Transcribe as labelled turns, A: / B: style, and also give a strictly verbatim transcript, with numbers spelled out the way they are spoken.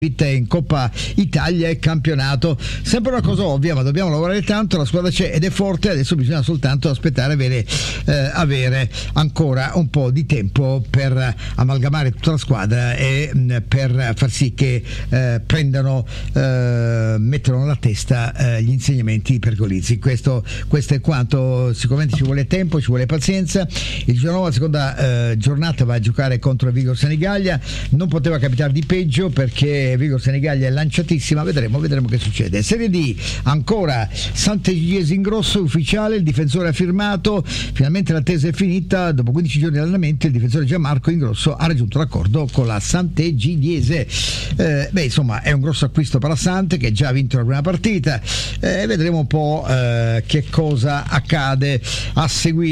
A: in Coppa Italia e campionato. Sempre una cosa ovvia, ma dobbiamo lavorare tanto, la squadra c'è ed è forte, adesso bisogna soltanto aspettare avere, eh, avere ancora un po' di tempo per amalgamare tutta la squadra e mh, per far sì che eh, prendano eh, mettano nella testa eh, gli insegnamenti per Golizzi. Questo, questo è quanto. Sicuramente ci vuole tempo, ci vuole pazienza. Il Genova la seconda eh, giornata va a giocare contro il Vigor Senigallia, non poteva capitare di peggio perché Vigor Senigallia è lanciatissima, vedremo, vedremo che succede. Serie D, ancora Sant'Egidio Ingrosso ufficiale, il difensore ha firmato, finalmente l'attesa è finita, dopo quindici giorni di allenamento il difensore Gianmarco Ingrosso ha raggiunto l'accordo con la Sant'Egidiese. Eh, beh, insomma, è un grosso acquisto per la Sante che già ha vinto la prima partita, eh, vedremo un po' eh, che cosa accade a seguire.